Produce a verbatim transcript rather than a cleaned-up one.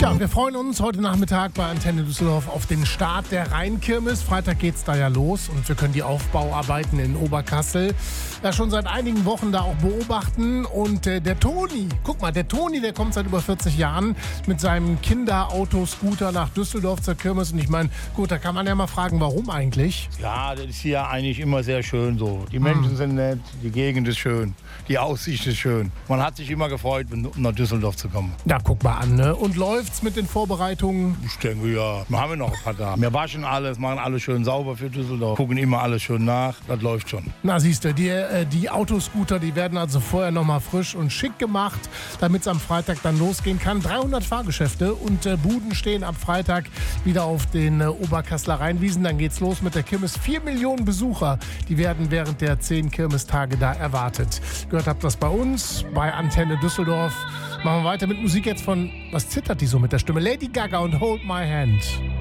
Ja, wir freuen uns heute Nachmittag bei Antenne Düsseldorf auf den Start der Rheinkirmes. Freitag geht's da ja los und wir können die Aufbauarbeiten in Oberkassel ja schon seit einigen Wochen da auch beobachten. Und äh, der Toni, guck mal, der Toni, der kommt seit über vierzig Jahren mit seinem Kinderauto-Scooter nach Düsseldorf zur Kirmes. Und ich meine, gut, da kann man ja mal fragen, warum eigentlich? Ja, das ist hier eigentlich immer sehr schön so. Die Menschen hm. sind nett, die Gegend ist schön, die Aussicht ist schön. Man hat sich immer gefreut, um nach Düsseldorf zu kommen. Na, guck mal an, ne? Und läuft's mit den Vorbereitungen? Ich denke, ja. Wir haben ja noch ein paar Tage. Wir waschen alles, machen alles schön sauber für Düsseldorf, gucken immer alles schön nach. Das läuft schon. Na, siehst du, die, äh, die Autoscooter, die werden also vorher noch mal frisch und schick gemacht, damit es am Freitag dann losgehen kann. dreihundert Fahrgeschäfte und äh, Buden stehen ab Freitag wieder auf den äh, Oberkasseler Rheinwiesen. Dann geht's los mit der Kirmes. Vier Millionen Besucher, die werden während der zehn Kirmestage da erwartet. Gehört habt das bei uns, bei Antenne Düsseldorf. Machen wir weiter mit Musik jetzt von, was zittert die so mit der Stimme? Lady Gaga und Hold My Hand.